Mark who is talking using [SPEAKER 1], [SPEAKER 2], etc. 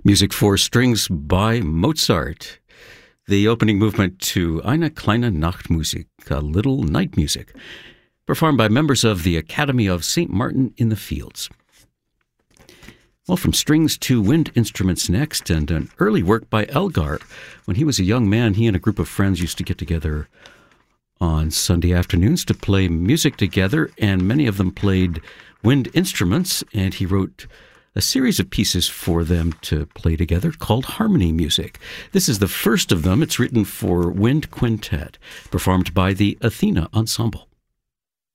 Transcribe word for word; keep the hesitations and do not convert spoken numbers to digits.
[SPEAKER 1] Music for strings by Mozart. The opening movement to Eine kleine Nachtmusik, a little night music, performed by members of the Academy of Saint Martin in the Fields. Well, from strings to wind instruments next, and an early work by Elgar. When he was a young man, he and a group of friends used to get together on Sunday afternoons to play music together, and many of them played wind instruments, and he wrote a series of pieces for them to play together called Harmony Music. This is the first of them. It's written for wind quintet, performed by the Athena Ensemble.